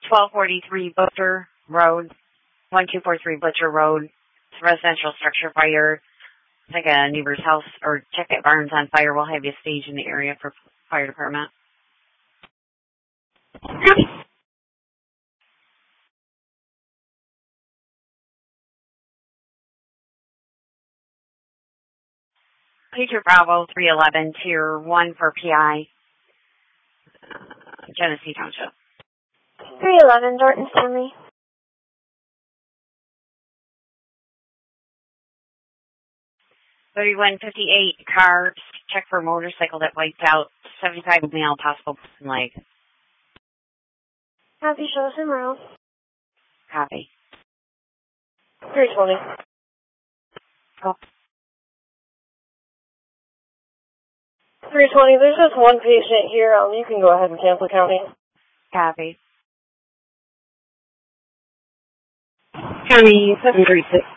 1243 Butcher Road, 1243 Butcher Road. It's a residential structure fire. It's like a neighbor's house, or check that barn's on fire. We'll have you staged in the area for fire department. Pager Bravo 311, Tier 1 for PI, Genesee Township. 311, Dorton Stanley. $31.58 car, check for motorcycle that wiped out, 75 male, possible broken leg. Copy, show us in row. Copy. 320. Oh. 320, there's just one patient here. You can go ahead and cancel county. Copy. County 736.